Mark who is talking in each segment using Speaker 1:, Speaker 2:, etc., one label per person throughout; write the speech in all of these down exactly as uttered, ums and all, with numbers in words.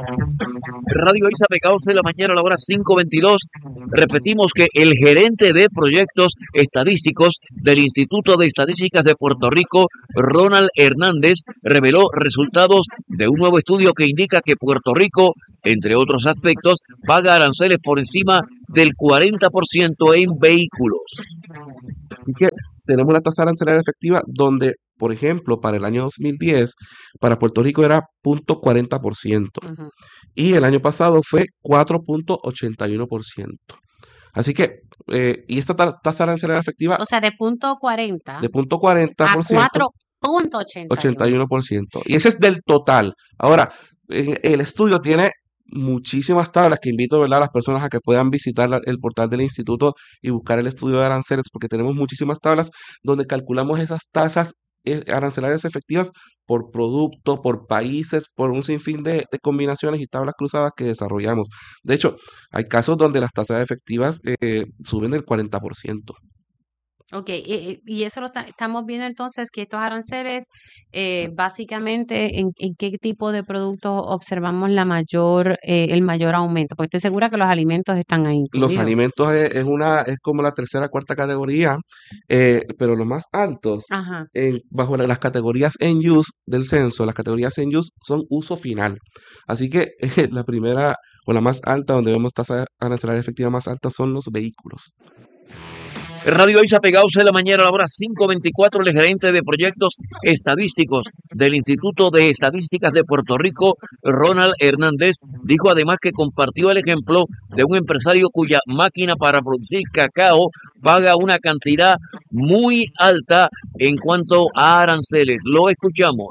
Speaker 1: Radio Isa Pegados de la mañana a la hora cinco veintidós. Repetimos que el gerente de proyectos estadísticos del Instituto de Estadísticas de Puerto Rico, Ronald Hernández, reveló resultados de un nuevo estudio que indica que Puerto Rico, entre otros aspectos, paga aranceles por encima del cuarenta por ciento en vehículos.
Speaker 2: Así que tenemos una tasa arancelaria efectiva donde, por ejemplo, para el año dos mil diez, para Puerto Rico era cero punto cuarenta por ciento
Speaker 3: Ujú.
Speaker 2: y el año pasado fue cuatro punto ochenta y uno por ciento. Así que, eh, y esta ta- tasa arancelaria efectiva
Speaker 3: O sea, de punto cuarenta
Speaker 2: de punto cuarenta
Speaker 3: a
Speaker 2: por ciento,
Speaker 3: cuatro punto ochenta y
Speaker 2: ochenta y
Speaker 3: uno.
Speaker 2: uno por ciento. Y ese es del total. Ahora, eh, el estudio tiene muchísimas tablas que invito, ¿verdad?, a las personas a que puedan visitar la- el portal del instituto y buscar el estudio de aranceles, porque tenemos muchísimas tablas donde calculamos esas tasas eh, arancelarias efectivas por producto, por países, por un sinfín de, de combinaciones y tablas cruzadas que desarrollamos. De hecho, hay casos donde las tasas efectivas eh, suben del cuarenta por ciento.
Speaker 3: Ok, y, y- y eso lo ta- estamos viendo entonces que estos aranceles, eh, básicamente, ¿en, en qué tipo de productos observamos la mayor, eh, el mayor aumento? Porque estoy segura que los alimentos están ahí
Speaker 2: Los
Speaker 3: incluidos.
Speaker 2: alimentos es, es una, es como la tercera, cuarta categoría, eh, pero los más altos
Speaker 3: Ajá.
Speaker 2: en- bajo la- las categorías en use del censo, las categorías en use son uso final. Así que eh, la primera o la más alta, donde vemos tasa arancelaria efectiva más alta, son los vehículos.
Speaker 1: Radio Isa Pegados de la mañana a la hora cinco veinticuatro. El gerente de proyectos estadísticos del Instituto de Estadísticas de Puerto Rico, Ronald Hernández, dijo además que compartió el ejemplo de un empresario cuya máquina para producir cacao paga una cantidad muy alta en cuanto a aranceles. Lo escuchamos.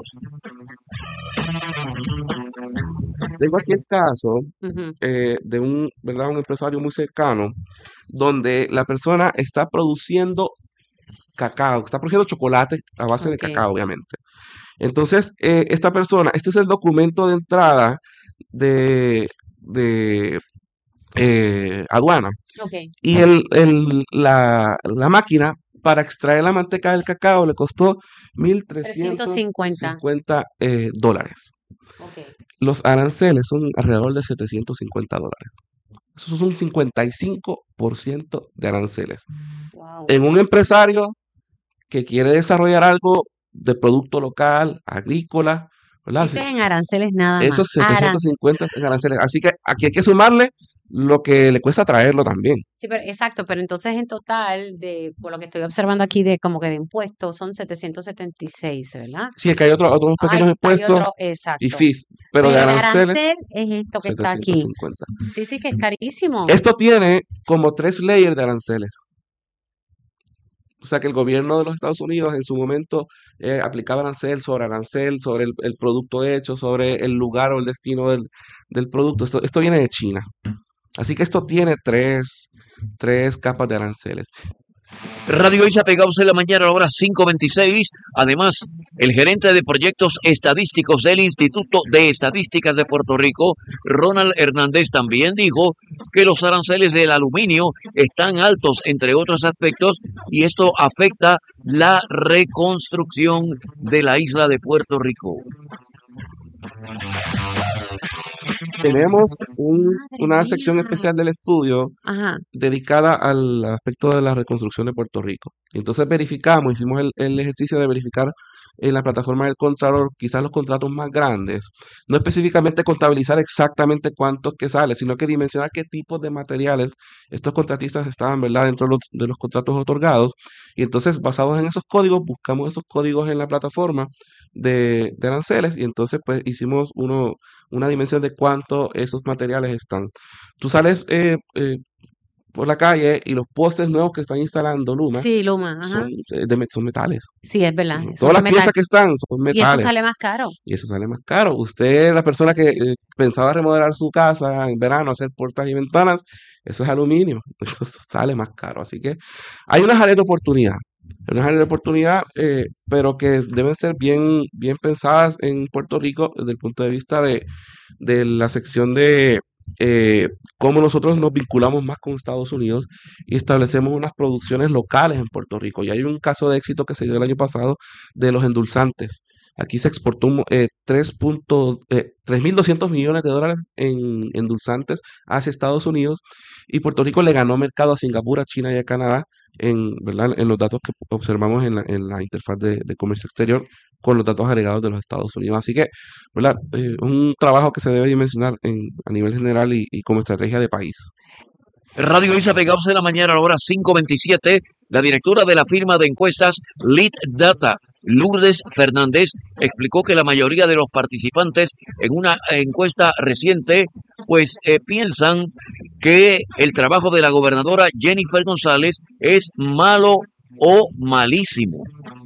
Speaker 2: Tengo aquí el caso
Speaker 3: Ujú.
Speaker 2: eh, de un, ¿verdad?, un empresario muy cercano, donde la persona está produciendo cacao, está produciendo chocolate a base de
Speaker 3: Ok.
Speaker 2: cacao, obviamente. Entonces, eh, esta persona, este es el documento de entrada de, de eh, aduana.
Speaker 3: Ok.
Speaker 2: Y el, el- la, la máquina para extraer la manteca del cacao le costó mil trescientos
Speaker 3: trescientos cincuenta.
Speaker 2: cincuenta eh, dólares.
Speaker 3: Ok.
Speaker 2: Los aranceles son alrededor de setecientos cincuenta dólares. Eso es un cincuenta y cinco por ciento de aranceles.
Speaker 3: Wow.
Speaker 2: En un empresario que quiere desarrollar algo de producto local, agrícola, ¿verdad?
Speaker 3: Esto es en aranceles nada más.
Speaker 2: Esos
Speaker 3: Aran-
Speaker 2: setecientos cincuenta en aranceles. Así que aquí hay que sumarle lo que le cuesta traerlo también.
Speaker 3: Sí, pero exacto, pero entonces en total, de por lo que estoy observando aquí de como que de impuestos, son setecientos setenta y seis, ¿verdad?
Speaker 2: Sí, es que hay otro- otros
Speaker 3: Hay,
Speaker 2: pequeños
Speaker 3: hay
Speaker 2: impuestos
Speaker 3: otro,
Speaker 2: y
Speaker 3: exacto.
Speaker 2: fees, pero de
Speaker 3: Pero el
Speaker 2: aranceles,
Speaker 3: arancel es esto que está
Speaker 2: setecientos
Speaker 3: aquí.
Speaker 2: cincuenta.
Speaker 3: Sí, sí, que es carísimo.
Speaker 2: Esto tiene como tres layers de aranceles. O sea que el gobierno de los Estados Unidos en su momento eh, aplicaba arancel sobre arancel, sobre el, el producto hecho, sobre el lugar o el destino del, del producto. Esto, esto viene de China. Así que esto tiene tres, tres capas de aranceles.
Speaker 1: Radio Isa Pegados en la mañana a la hora cinco veintiséis. Además, el gerente de proyectos estadísticos del Instituto de Estadísticas de Puerto Rico, Ronald Hernández, también dijo que los aranceles del aluminio están altos, entre otros aspectos, y esto afecta la reconstrucción de la isla de Puerto Rico.
Speaker 2: Tenemos un-
Speaker 3: Madre
Speaker 2: una sección
Speaker 3: mía.
Speaker 2: especial del estudio
Speaker 3: Ajá.
Speaker 2: dedicada al aspecto de la reconstrucción de Puerto Rico. Y entonces verificamos, hicimos el, el ejercicio de verificar en la plataforma del Contralor quizás los contratos más grandes, no específicamente contabilizar exactamente cuántos que sale, sino que dimensionar qué tipos de materiales estos contratistas estaban, ¿verdad?, dentro de los, de los contratos otorgados. Y entonces, basados en esos códigos, buscamos esos códigos en la plataforma de, de aranceles y entonces pues hicimos uno, una dimensión de cuánto esos materiales están. Tú sales eh, eh, por la calle y los postes nuevos que están instalando Luma
Speaker 3: Sí, Luma, ajá.
Speaker 2: son, eh, de, me- son metales.
Speaker 3: Sí, es verdad.
Speaker 2: Ujú.
Speaker 3: Son
Speaker 2: Todas
Speaker 3: de
Speaker 2: las piezas
Speaker 3: metal.
Speaker 2: que están son
Speaker 3: Y eso
Speaker 2: metales
Speaker 3: sale más caro.
Speaker 2: y eso sale más caro. Usted, la persona que eh, pensaba remodelar su casa en verano, hacer puertas y ventanas, eso es aluminio, eso sale más caro. Así que hay unas áreas de oportunidad, hay unas áreas de oportunidad, eh, pero que deben ser bien, bien pensadas en Puerto Rico desde el punto de vista de, de la sección de eh, cómo nosotros nos vinculamos más con Estados Unidos y establecemos unas producciones locales en Puerto Rico. Y hay un caso de éxito que se dio el año pasado de los endulzantes. Aquí se exportó un, eh, tres punto, eh, tres mil doscientos millones de dólares en endulzantes hacia Estados Unidos y Puerto Rico le ganó mercado a Singapur, a China y a Canadá en, ¿verdad? En los datos que observamos en la, en la interfaz de, de comercio exterior con los datos agregados de los Estados Unidos. Así que, ¿verdad? Eh, un trabajo que se debe dimensionar en, a nivel general y, y como estrategia de país.
Speaker 1: Radio Isa Pegados de la mañana a la hora cinco veintisiete. La directora de la firma de encuestas Lead Data, Lourdes Fernández, explicó que la mayoría de los participantes en una encuesta reciente pues eh, piensan que el trabajo de la gobernadora Jennifer González es malo o malísimo.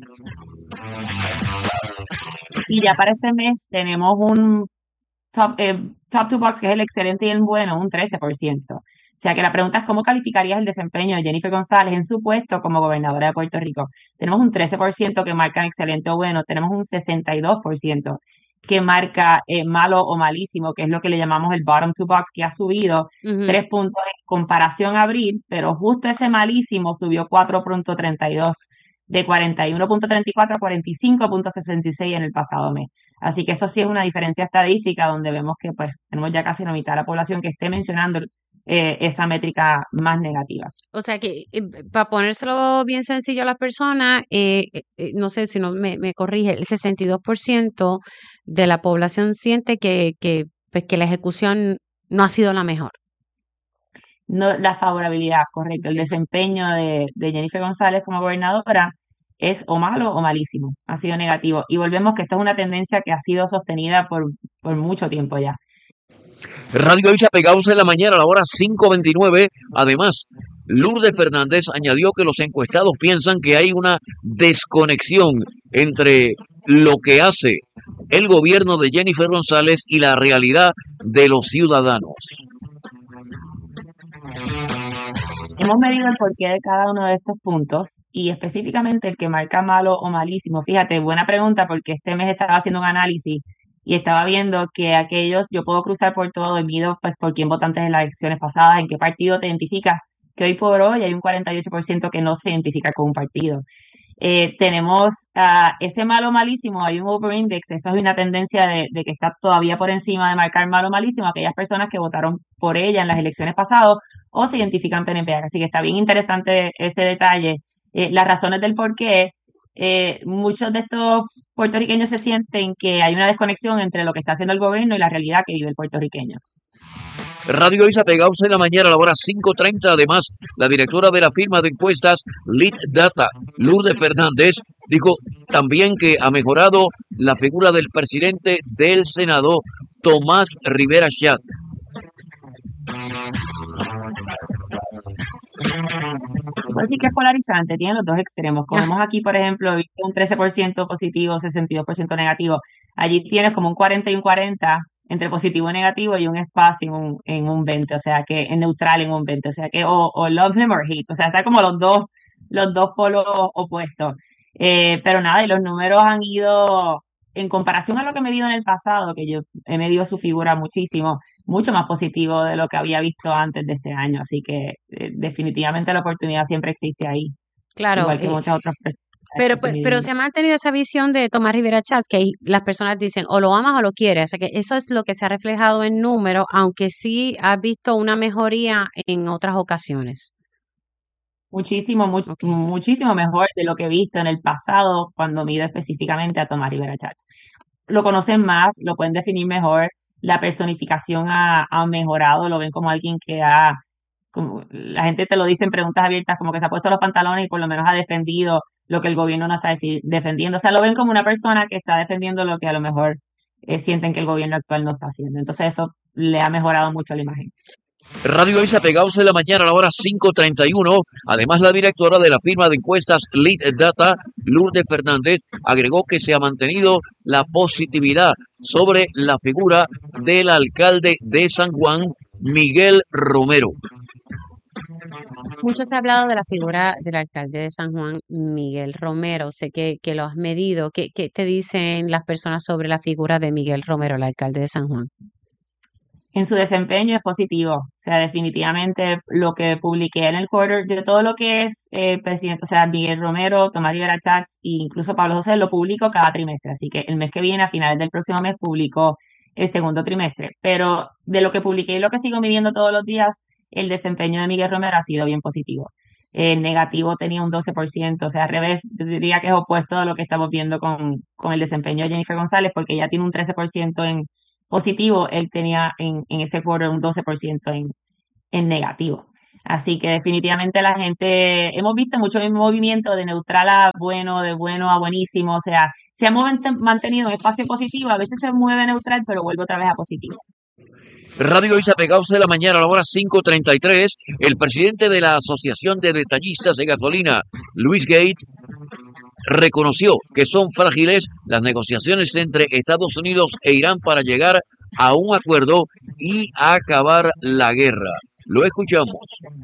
Speaker 4: Y ya para este mes tenemos un top, eh, top two box que es el excelente y el bueno, un trece por ciento. O sea que la pregunta es cómo calificarías el desempeño de Jennifer González en su puesto como gobernadora de Puerto Rico. Tenemos un trece por ciento que marca excelente o bueno, tenemos un sesenta y dos por ciento que marca eh, malo o malísimo, que es lo que le llamamos el bottom two box, que ha subido
Speaker 3: Ujú.
Speaker 4: tres puntos en comparación a abril, pero justo ese malísimo subió cuatro punto treinta y dos, de cuarenta y uno punto treinta y cuatro a cuarenta y cinco punto sesenta y seis en el pasado mes. Así que eso sí es una diferencia estadística donde vemos que pues tenemos ya casi la mitad de la población que esté mencionando eh, esa métrica más negativa.
Speaker 3: O sea que, eh, para ponérselo bien sencillo a las personas, eh, eh, eh, no sé si no me, me corrige, el sesenta y dos por ciento de la población siente que, que, pues, que la ejecución no ha sido la mejor.
Speaker 4: No, la favorabilidad, correcto, el desempeño de, de Jennifer González como gobernadora es o malo o malísimo, ha sido negativo. Y volvemos que esto es una tendencia que ha sido sostenida por, por mucho tiempo ya.
Speaker 1: Radio Isa Pegados en la mañana a la hora cinco veintinueve. Además, Lourdes Fernández añadió que los encuestados piensan que hay una desconexión entre lo que hace el gobierno de Jennifer González y la realidad de los ciudadanos.
Speaker 4: Hemos medido el porqué de cada uno de estos puntos y específicamente el que marca malo o malísimo. Fíjate, buena pregunta porque este mes estaba haciendo un análisis y estaba viendo que aquellos, yo puedo cruzar por todo y mido pues por quién votantes en las elecciones pasadas, en qué partido te identificas, que hoy por hoy hay un cuarenta y ocho por ciento que no se identifica con un partido. Eh, tenemos uh, ese malo malísimo, hay un overindex, eso es una tendencia de, de que está todavía por encima de marcar malo malísimo aquellas personas que votaron por ella en las elecciones pasadas o se identifican P N P. Así que está bien interesante ese detalle. Eh, las razones del por qué, eh, muchos de estos puertorriqueños se sienten que hay una desconexión entre lo que está haciendo el gobierno y la realidad que vive el puertorriqueño.
Speaker 1: Radio Isa Pegados en la mañana a la hora cinco treinta. Además, la directora de la firma de encuestas Lead Data, Lourdes Fernández, dijo también que ha mejorado la figura del presidente del Senado, Tomás Rivera Chat.
Speaker 4: Así que es polarizante, tiene los dos extremos. Como vemos aquí, por ejemplo, un trece por ciento positivo, sesenta y dos por ciento negativo. Allí tienes como un cuarenta y un cuarenta entre positivo y negativo y un espacio en un, en un veinte, o sea que es neutral en un veinte, o sea que o, o love him or hate, o sea, está como los dos, los dos polos opuestos. Eh, pero nada, y los números han ido, en comparación a lo que he medido en el pasado, que yo he medido su figura muchísimo, mucho más positivo de lo que había visto antes de este año, así que eh, definitivamente la oportunidad siempre existe ahí,
Speaker 3: Claro,
Speaker 4: igual que
Speaker 3: eh,
Speaker 4: muchas otras personas.
Speaker 3: pero, pe- pero se ha mantenido esa visión de Tomás Rivera Chats, que ahí las personas dicen o lo amas o lo quieres. O sea que eso es lo que se ha reflejado en números, aunque sí has visto una mejoría en otras ocasiones.
Speaker 4: Muchísimo, much-
Speaker 3: Ok.
Speaker 4: muchísimo mejor de lo que he visto en el pasado cuando mido específicamente a Tomás Rivera Chats. Lo conocen más, lo pueden definir mejor, la personificación ha, ha mejorado, lo ven como alguien que ha, como la gente te lo dice en preguntas abiertas, como que se ha puesto los pantalones y por lo menos ha defendido lo que el gobierno no está defi- defendiendo. O sea, lo ven como una persona que está defendiendo lo que a lo mejor eh, sienten que el gobierno actual no está haciendo. Entonces eso le ha mejorado mucho la imagen.
Speaker 1: Radio Isa Pegados en la mañana a la hora cinco treinta y uno. Además, la directora de la firma de encuestas Lead Data, Lourdes Fernández, agregó que se ha mantenido la positividad sobre la figura del alcalde de San Juan, Miguel Romero.
Speaker 3: Mucho se ha hablado de la figura del alcalde de San Juan, Miguel Romero. Sé que, que lo has medido. ¿Qué, qué te dicen las personas sobre la figura de Miguel Romero, el alcalde de San Juan?
Speaker 4: en su desempeño es positivo. O sea, definitivamente lo que publiqué en el quarter, de todo lo que es el eh, presidente, o sea, Miguel Romero, Tomás Rivera Chats e incluso Pablo José, lo publico cada trimestre. Así que el mes que viene, a finales del próximo mes, publico el segundo trimestre. Pero de lo que publiqué y lo que sigo midiendo todos los días, el desempeño de Miguel Romero ha sido bien positivo. El negativo tenía un doce por ciento, o sea, al revés, yo diría que es opuesto a lo que estamos viendo con, con el desempeño de Jennifer González, porque ella tiene un trece por ciento en positivo, él tenía en, en ese quarter un doce por ciento en, en negativo. Así que definitivamente la gente, hemos visto mucho movimiento de neutral a bueno, de bueno a buenísimo, o sea, se ha mantenido en espacio positivo, a veces se mueve neutral, pero vuelve otra vez a positivo.
Speaker 1: Radio Isla Pegados de la mañana a la hora cinco treinta y tres, el presidente de la Asociación de Detallistas de Gasolina, Luis Gate, reconoció que son frágiles las negociaciones entre Estados Unidos e Irán para llegar a un acuerdo y acabar la guerra. Lo escuchamos.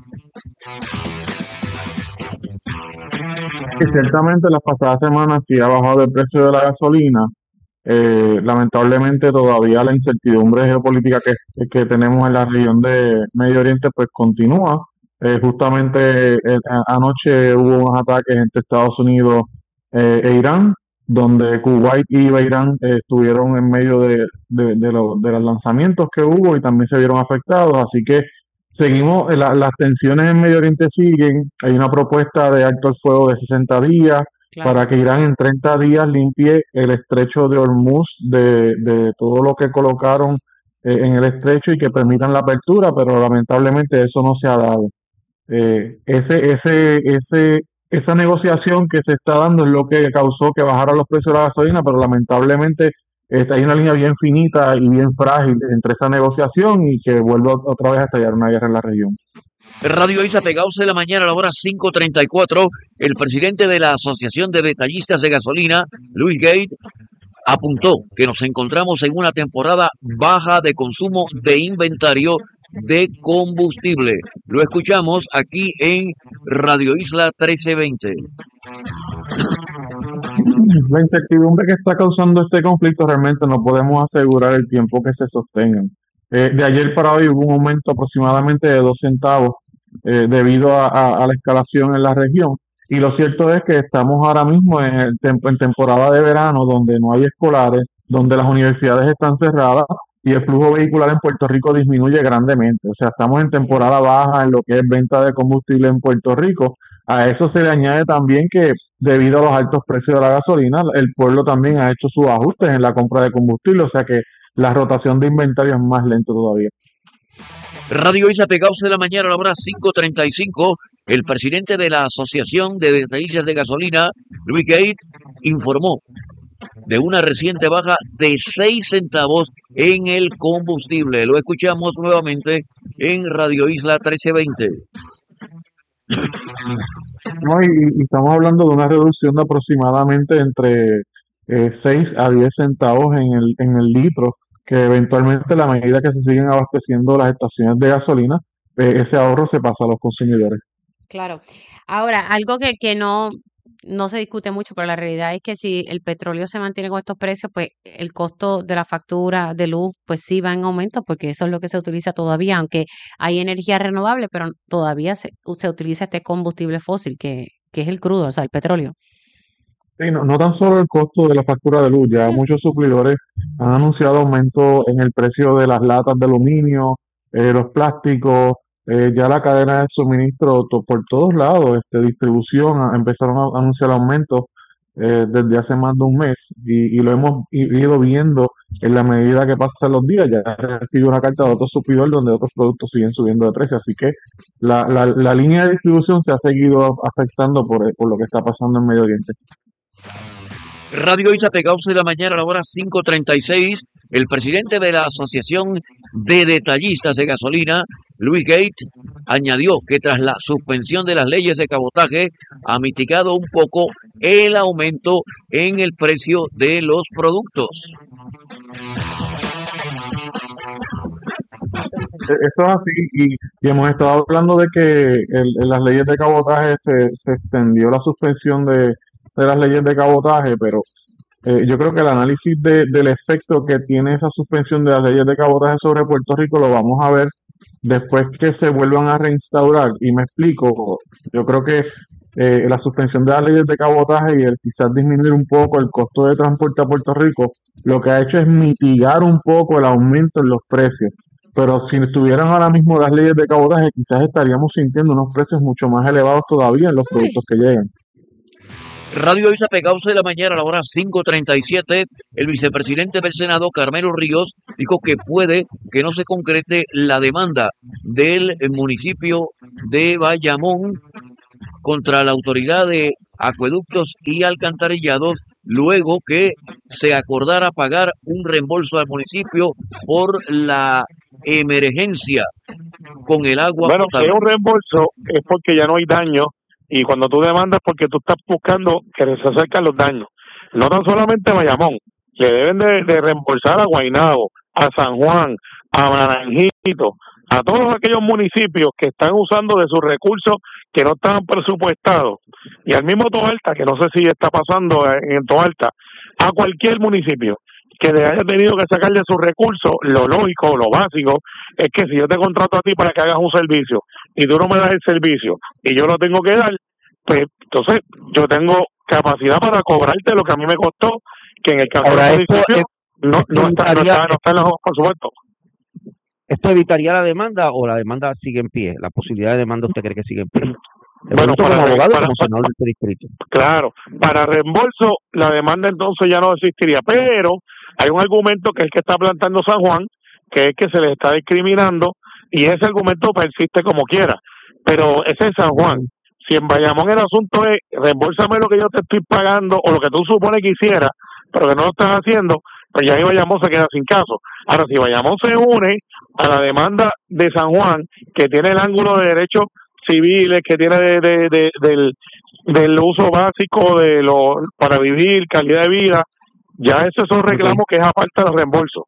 Speaker 5: Y ciertamente las pasadas semanas sí ha bajado el precio de la gasolina. Eh, lamentablemente todavía la incertidumbre geopolítica que, que tenemos en la región de Medio Oriente pues continúa. Eh, justamente eh, anoche hubo unos ataques entre Estados Unidos eh, e Irán, donde Kuwait y Irán eh, estuvieron en medio de, de, de, lo, de los lanzamientos que hubo y también se vieron afectados. Así que seguimos, la, las tensiones en Medio Oriente siguen. Hay una propuesta de alto el fuego de sesenta días. Claro. Para que Irán en treinta días limpie el estrecho de Hormuz de, de todo lo que colocaron eh, en el estrecho y que permitan la apertura, pero lamentablemente eso no se ha dado. Eh, ese, ese, ese, esa negociación que se está dando es lo que causó que bajaran los precios de la gasolina, pero lamentablemente eh, hay una línea bien finita y bien frágil entre esa negociación y que vuelve otra vez a estallar una guerra en la región.
Speaker 1: Radio Isla Pegados de la mañana a la hora cinco treinta y cuatro, el presidente de la Asociación de Detallistas de Gasolina, Luis Gate, apuntó que nos encontramos en una temporada baja de consumo de inventario de combustible. Lo escuchamos aquí en Radio Isla trece veinte.
Speaker 5: La incertidumbre que está causando este conflicto realmente no podemos asegurar el tiempo que se sostengan. Eh, de ayer para hoy hubo un aumento aproximadamente de dos centavos eh, debido a, a, a la escalación en la región. Y lo cierto es que estamos ahora mismo en, el temp- en temporada de verano, donde no hay escolares, donde las universidades están cerradas y el flujo vehicular en Puerto Rico disminuye grandemente. O sea, estamos en temporada baja en lo que es venta de combustible en Puerto Rico. A eso se le añade también que debido a los altos precios de la gasolina, el pueblo también ha hecho sus ajustes en la compra de combustible, o sea que la rotación de inventario es más lento todavía.
Speaker 1: Radio Isla Pegados de la mañana a la hora cinco treinta y cinco, el presidente de la Asociación de Detallistas de Gasolina, Luis Gate, informó de una reciente baja de seis centavos en el combustible. Lo escuchamos nuevamente en Radio Isla trece veinte.
Speaker 5: No, y, y estamos hablando de una reducción de aproximadamente entre eh, seis a diez centavos en el, en el litro, que eventualmente a la medida que se siguen abasteciendo las estaciones de gasolina, eh, ese ahorro se pasa a los consumidores.
Speaker 3: Claro. Ahora, algo que, que no, no se discute mucho, pero la realidad es que si el petróleo se mantiene con estos precios, pues el costo de la factura de luz, pues sí va en aumento, porque eso es lo que se utiliza todavía, aunque hay energía renovable, pero todavía se, se utiliza este combustible fósil, que, que es el crudo, o sea, el petróleo.
Speaker 5: Sí, no, no tan solo el costo de la factura de luz, ya muchos suplidores han anunciado aumento en el precio de las latas de aluminio, eh, los plásticos, eh, ya la cadena de suministro to- por todos lados, este, distribución, a- empezaron a anunciar aumentos eh, desde hace más de un mes y, y lo hemos i- ido viendo en la medida que pasan los días. Ya recibí una carta de otro suplidor donde otros productos siguen subiendo de precio, así que la, la, la línea de distribución se ha seguido afectando por, por lo que está pasando en Medio Oriente.
Speaker 1: Radio Isla Pegados de la mañana a la hora cinco treinta y seis, el presidente de la Asociación de Detallistas de Gasolina, Luis Gate, añadió que tras la suspensión de las leyes de cabotaje ha mitigado un poco el aumento en el precio de los productos.
Speaker 5: E- Eso es así, y, y hemos estado hablando de que el- en las leyes de cabotaje se, se extendió la suspensión de, de las leyes de cabotaje, pero Eh, yo creo que el análisis de- del efecto que tiene esa suspensión de las leyes de cabotaje sobre Puerto Rico lo vamos a ver después que se vuelvan a reinstaurar. Y me explico, yo creo que eh, la suspensión de las leyes de cabotaje y el quizás disminuir un poco el costo de transporte a Puerto Rico, lo que ha hecho es mitigar un poco el aumento en los precios. Pero si estuvieran ahora mismo las leyes de cabotaje, quizás estaríamos sintiendo unos precios mucho más elevados todavía en los productos que llegan.
Speaker 1: Radio Isa Pegados de la mañana a la hora cinco treinta y siete. El vicepresidente del Senado, Carmelo Ríos, dijo que puede que no se concrete la demanda del municipio de Bayamón contra la autoridad de acueductos y alcantarillados luego que se acordara pagar un reembolso al municipio por la emergencia con el agua
Speaker 6: Bueno, que
Speaker 1: potable.
Speaker 6: es un reembolso es porque ya no hay daño y cuando tú demandas porque tú estás buscando que se acerquen los daños. No tan solamente a Bayamón, le deben de, de reembolsar a Guaynabo, a San Juan, a Naranjito, a todos aquellos municipios que están usando de sus recursos que no estaban presupuestados, y al mismo Toalta, que no sé si está pasando en Toalta, a cualquier municipio que le haya tenido que sacar de sus recursos. Lo lógico, lo básico, es que si yo te contrato a ti para que hagas un servicio y tú no me das el servicio y yo lo tengo que dar, pues entonces yo tengo capacidad para cobrarte lo que a mí me costó, que en el caso
Speaker 7: Ahora,
Speaker 6: del
Speaker 7: esto,
Speaker 6: municipio
Speaker 7: es-
Speaker 6: no,
Speaker 7: esto
Speaker 6: no, está, no,
Speaker 7: evitaría,
Speaker 6: está, no está en los, por supuesto.
Speaker 7: ¿esto evitaría la demanda o la demanda sigue en pie? ¿La posibilidad de demanda usted cree que sigue en pie? Le
Speaker 6: Bueno,
Speaker 7: pregunto
Speaker 6: para,
Speaker 7: como
Speaker 6: re-
Speaker 7: abogado y
Speaker 6: para,
Speaker 7: como senador de este distrito.
Speaker 6: claro, para reembolso la demanda entonces ya no existiría, pero hay un argumento que es el que está plantando San Juan, que es que se les está discriminando, y ese argumento persiste como quiera, pero ese es San Juan. Si en Bayamón el asunto es reembolsame lo que yo te estoy pagando o lo que tú supones que hiciera, pero que no lo estás haciendo, pues ya ahí Bayamón se queda sin caso. Ahora, si Bayamón se une a la demanda de San Juan, que tiene el ángulo de derechos civiles, que tiene de, de, de- del, del uso básico de lo para vivir, calidad de vida, ya esos son reclamos que es aparte del reembolso.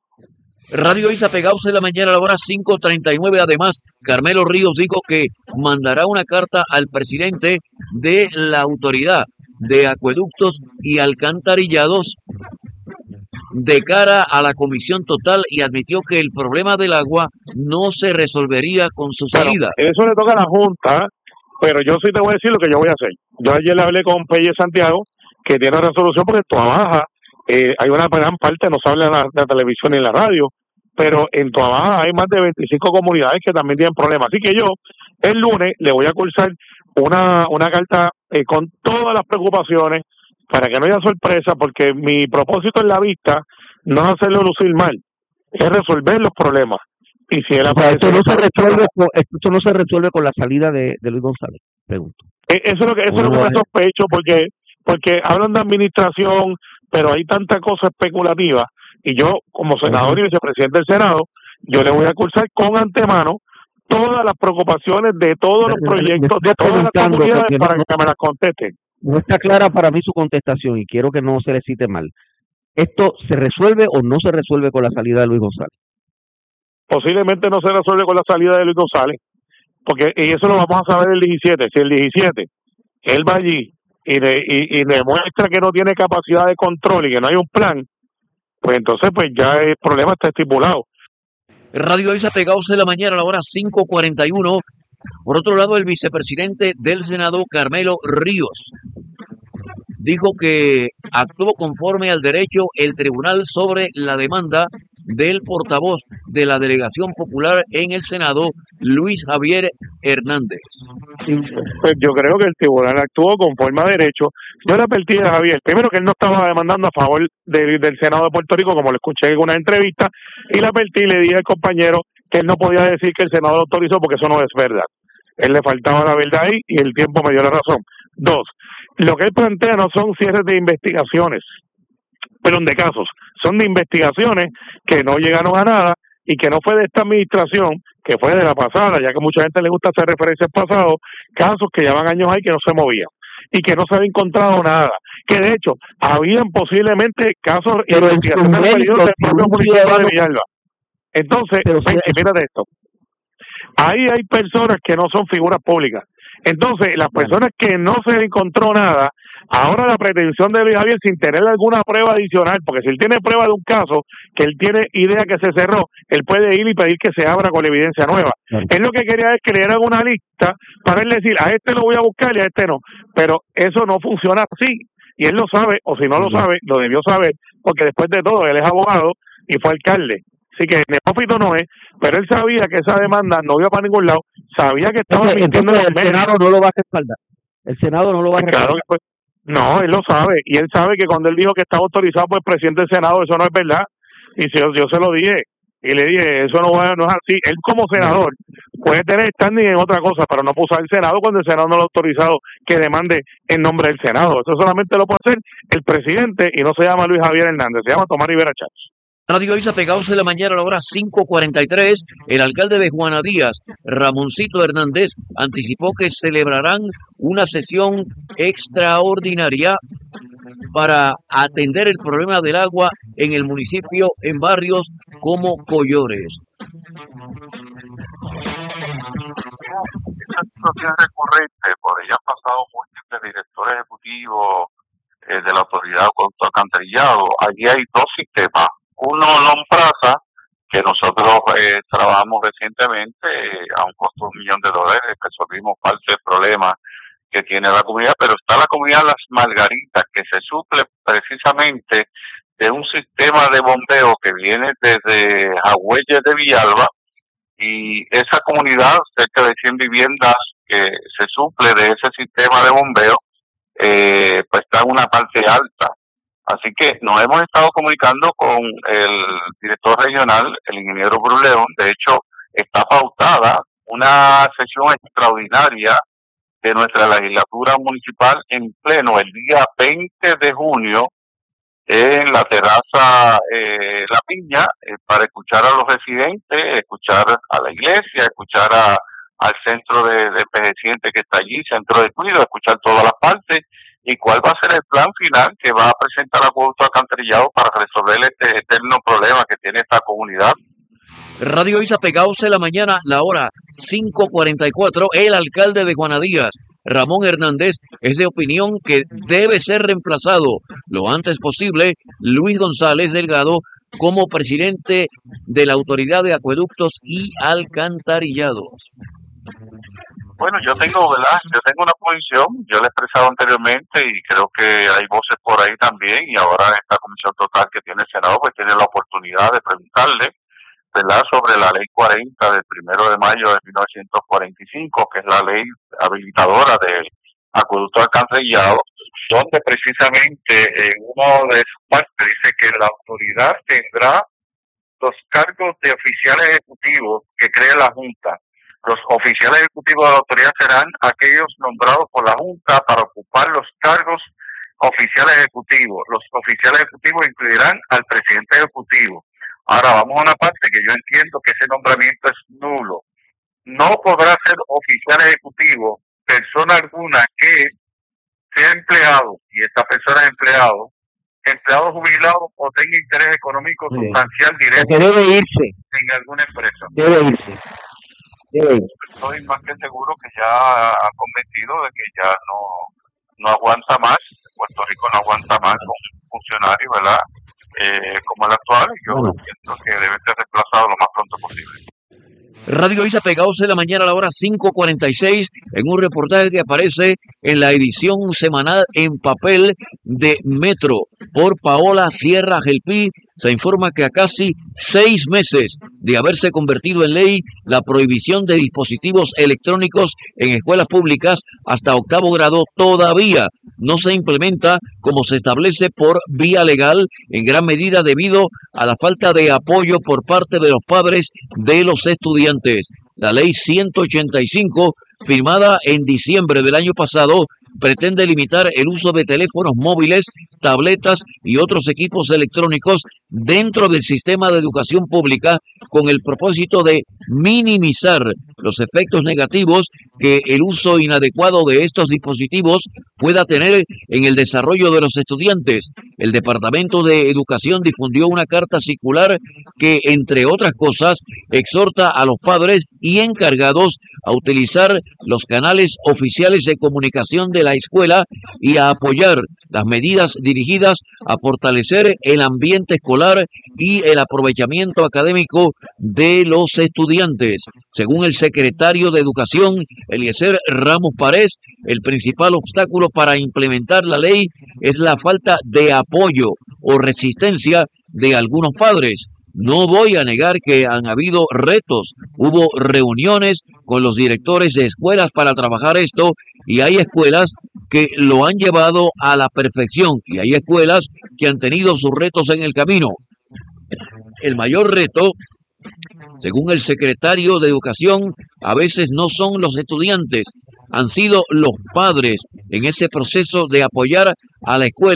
Speaker 1: Radio Isa Pegados de la mañana a la hora cinco treinta y nueve. Además, Carmelo Ríos dijo que mandará una carta al presidente de la autoridad de acueductos y alcantarillados de cara a la comisión total y admitió que el problema del agua no se resolvería con su
Speaker 6: Bueno,
Speaker 1: salida.
Speaker 6: eso le toca a la Junta, pero yo sí te voy a decir lo que yo voy a hacer. Yo ayer le hablé con Pelle Santiago, que tiene resolución porque trabaja, eh, hay una gran parte, no se habla en la, en la televisión ni en la radio, pero en Tuabaja hay más de veinticinco comunidades que también tienen problemas. Así que yo, el lunes, le voy a cursar una, una carta eh, con todas las preocupaciones para que no haya sorpresa, porque mi propósito en la vista no es hacerlo lucir mal, es resolver los problemas. Y si él
Speaker 7: O sea, esto no se
Speaker 6: aparece,
Speaker 7: resuelve con, esto no se resuelve con la salida de, de Luis González, pregunto.
Speaker 6: Eh, Eso es lo que, eso es lo que me sospecho, porque porque hablan de administración, pero hay tanta cosa especulativa, y yo, como senador y vicepresidente del Senado, yo le voy a cursar con antemano todas las preocupaciones de todos los proyectos, de todas las
Speaker 7: preguntando,
Speaker 6: comunidades,
Speaker 7: porque
Speaker 6: para
Speaker 7: no-
Speaker 6: que me las contesten.
Speaker 7: No está clara para mí su contestación y quiero que no se le cite mal. ¿Esto se resuelve o no se resuelve con la salida de Luis González?
Speaker 6: Posiblemente no se resuelve con la salida de Luis González, porque y eso lo vamos a saber el diecisiete. Si el diecisiete él va allí y, de, y, y demuestra que no tiene capacidad de control y que no hay un plan, pues entonces pues ya el problema está estipulado.
Speaker 1: Radio Isa Pegados de la mañana a la hora cinco cuarenta y uno. Por otro lado, el vicepresidente del Senado, Carmelo Ríos, dijo que actuó conforme al derecho el tribunal sobre la demanda del portavoz de la Delegación Popular en el Senado, Luis Javier Hernández.
Speaker 6: Pues yo creo que el tribunal actuó conforme a derecho. Yo le advertí a Javier, primero que él no estaba demandando a favor del, del Senado de Puerto Rico, como lo escuché en una entrevista, y le advertí y le dije al compañero que él no podía decir que el Senado lo autorizó porque eso no es verdad. Él le faltaba la verdad ahí y el tiempo me dio la razón. Dos, lo que él plantea no son cierres de investigaciones, pero de casos, son de investigaciones que no llegaron a nada y que no fue de esta administración, que fue de la pasada, ya que mucha gente le gusta hacer referencias al pasado, casos que llevan años ahí que no se movían y que no se había encontrado nada, que de hecho habían posiblemente casos de
Speaker 7: Pero en
Speaker 6: investigación
Speaker 7: sus
Speaker 6: del periodo del
Speaker 7: méritos,
Speaker 6: propio
Speaker 7: un
Speaker 6: municipio de
Speaker 7: ciudadano-
Speaker 6: Villalba. Entonces,
Speaker 7: Pero
Speaker 6: ven,
Speaker 7: si-
Speaker 6: mírate esto, ahí hay personas que no son figuras públicas Entonces, las personas que no se encontró nada, ahora la pretensión de Luis Javier sin tener alguna prueba adicional, porque si él tiene prueba de un caso, que él tiene idea que se cerró, él puede ir y pedir que se abra con evidencia nueva.
Speaker 7: Claro.
Speaker 6: Él lo que quería es que le dieran una lista para él decir, a este lo voy a buscar y a este no. Pero eso no funciona así. Y él lo sabe, o si no lo sabe, lo debió saber, porque después de todo, él es abogado y fue alcalde. Así que neófito no es, pero él sabía que esa demanda no iba para ningún lado, sabía que estaba
Speaker 7: Entonces,
Speaker 6: mintiendo
Speaker 7: entonces
Speaker 6: en los
Speaker 7: el
Speaker 6: medios.
Speaker 7: Senado no lo va a respaldar. El Senado no lo va a
Speaker 6: Claro
Speaker 7: respaldar.
Speaker 6: que fue. No, él lo sabe, y él sabe que cuando él dijo que estaba autorizado por el presidente del Senado, eso no es verdad, y si yo, yo se lo dije, y le dije, eso no, va- no es así. Él como senador puede tener standing en otra cosa, pero no puede usar el Senado cuando el Senado no lo ha autorizado que demande en nombre del Senado. Eso solamente lo puede hacer el presidente, y no se llama Luis Javier Hernández, se llama Tomás Rivera Chávez.
Speaker 1: Radio Isa pegados de la mañana a la hora cinco cuarenta y tres, el alcalde de Juana Díaz, Ramoncito Hernández, anticipó que celebrarán una sesión extraordinaria para atender el problema del agua en el municipio en barrios como Collores.
Speaker 8: Esta situación es recurrente, porque ya han pasado múltiples directores ejecutivos eh, de la autoridad contra alcantarillado. Allí hay dos sistemas. Uno, Lompraza, que nosotros eh, trabajamos recientemente eh, a un costo de un millón de dólares, resolvimos parte del problema que tiene la comunidad, pero está la comunidad Las Margaritas, que se suple precisamente de un sistema de bombeo que viene desde Jagüeyes de Villalba, y esa comunidad, cerca de cien viviendas que se suple de ese sistema de bombeo, eh, pues está en una parte alta. Así que nos hemos estado comunicando con el director regional, el ingeniero Bruleón. De hecho, está pautada una sesión extraordinaria de nuestra legislatura municipal en pleno el día veinte de junio en la terraza eh, La Piña, eh, para escuchar a los residentes, escuchar a la iglesia, escuchar a, al centro de, de envejecientes que está allí, centro de cuidado, escuchar todas las partes y cuál va a ser el plan final que va a presentar Acueducto Alcantarillado para resolver este eterno problema que tiene esta comunidad.
Speaker 1: Radio Isa pegados de la mañana, la hora cinco cuarenta y cuatro, el alcalde de Juana Díaz, Ramón Hernández, es de opinión que debe ser reemplazado lo antes posible Luis González Delgado como presidente de la Autoridad de Acueductos y Alcantarillados.
Speaker 8: Bueno, yo tengo, ¿verdad? Yo tengo una posición, yo la he expresado anteriormente y creo que hay voces por ahí también, y ahora esta comisión total que tiene el Senado pues tiene la oportunidad de preguntarle, ¿verdad?, sobre la ley cuarenta del primero de mayo de mil novecientos cuarenta y cinco, que es la ley habilitadora del acueducto alcantarillado, donde precisamente en uno de sus partes dice que la autoridad tendrá los cargos de oficiales ejecutivos que cree la Junta. Los oficiales ejecutivos de la autoridad serán aquellos nombrados por la Junta para ocupar los cargos oficiales ejecutivos. Los oficiales ejecutivos incluirán al presidente ejecutivo. Ahora vamos a una parte que yo entiendo que ese nombramiento es nulo. No podrá ser oficial ejecutivo persona alguna que sea empleado, y esta persona es empleado, empleado jubilado o tenga interés económico
Speaker 7: Muy bien.
Speaker 8: sustancial directo
Speaker 7: Porque debe irse,
Speaker 8: en alguna empresa.
Speaker 7: debe irse, debe irse.
Speaker 8: Estoy más que seguro que ya ha convencido de que ya no, no aguanta más, Puerto Rico no aguanta más con un funcionario, ¿verdad?, eh, como el actual, y yo
Speaker 7: Bueno.
Speaker 8: siento que debe ser reemplazado lo más pronto posible.
Speaker 1: Radio Isa pegados de la mañana a la hora cinco cuarenta y seis, en un reportaje que aparece en la edición semanal en papel de Metro por Paola Sierra Gelpi, se informa que a casi seis meses de haberse convertido en ley la prohibición de dispositivos electrónicos en escuelas públicas hasta octavo grado todavía no se implementa como se establece por vía legal, en gran medida debido a la falta de apoyo por parte de los padres de los estudiantes. La ley ciento ochenta y cinco, firmada en diciembre del año pasado, pretende limitar el uso de teléfonos móviles, tabletas y otros equipos electrónicos dentro del sistema de educación pública con el propósito de minimizar los efectos negativos que el uso inadecuado de estos dispositivos pueda tener en el desarrollo de los estudiantes. El Departamento de Educación difundió una carta circular que, entre otras cosas, exhorta a los padres y encargados a utilizar los canales oficiales de comunicación de la escuela y a apoyar las medidas dirigidas a fortalecer el ambiente escolar y el aprovechamiento académico de los estudiantes. Según el secretario de Educación, Eliezer Ramos Párez, el principal obstáculo para implementar la ley es la falta de apoyo o resistencia de algunos padres. No voy a negar que han habido retos, hubo reuniones con los directores de escuelas para trabajar esto y hay escuelas que lo han llevado a la perfección y hay escuelas que han tenido sus retos en el camino. El mayor reto, según el secretario de Educación, a veces no son los estudiantes, han sido los padres en ese proceso de apoyar a la escuela.